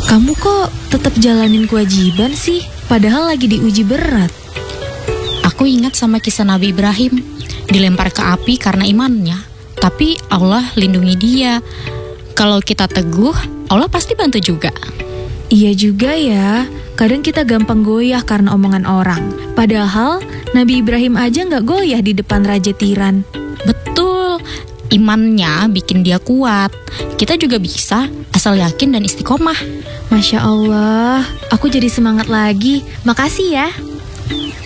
Kamu kok tetap jalanin kewajiban sih? Padahal lagi diuji berat. Aku ingat sama kisah Nabi Ibrahim, dilempar ke api karena imannya, tapi Allah lindungi dia. Kalau kita teguh, Allah pasti bantu juga. Iya juga ya, kadang kita gampang goyah karena omongan orang. Padahal Nabi Ibrahim aja gak goyah di depan Raja Tiran. Betul, imannya bikin dia kuat. Kita juga bisa, asal yakin dan istiqomah. Masya Allah, aku jadi semangat lagi. Makasih ya.